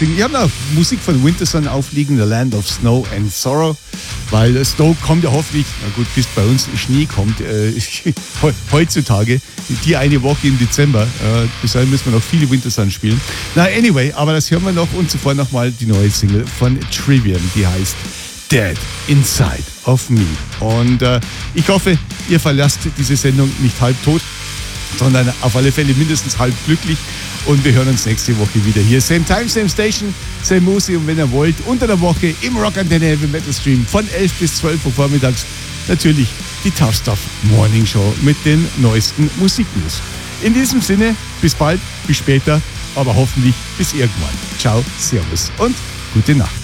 Single. Ich habe noch Musik von Wintersun aufliegen, The Land of Snow and Sorrow, weil Snow kommt ja hoffentlich, na gut, bis bei uns Schnee kommt, heutzutage, die eine Woche im Dezember. Bis dahin müssen wir noch viele Wintersun spielen. Na, anyway, aber das hören wir noch und zuvor nochmal die neue Single von Trivium, die heißt Dead Inside of Me. Und ich hoffe, ihr verlasst diese Sendung nicht halb tot, sondern auf alle Fälle mindestens halb glücklich. Und wir hören uns nächste Woche wieder hier. Same Time, Same Station, Same Musik. Und wenn ihr wollt, unter der Woche im Rock Antenne Heavy Metal Stream von 11 bis 12 Uhr vormittags natürlich die Tough Stuff Morning Show mit den neuesten Musiknews. In diesem Sinne, bis bald, bis später, aber hoffentlich bis irgendwann. Ciao, Servus und gute Nacht.